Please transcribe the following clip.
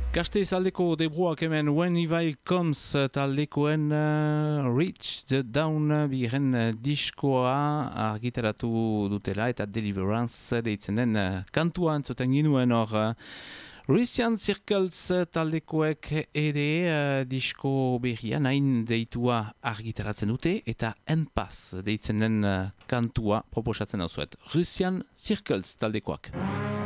Gasteiz aldeko debruak hemen When Evil Comes taldekoen Reach the Down biren diskoa argitaratu dutela eta Deliverance deitzen den kantua entzuten ginuen hor. Russian Circles taldekoek ere disko berria nahin deitua argitaratzen dute eta Enpaz deitzen den kantua proposatzen hauzuet. Russian Circles taldekoak.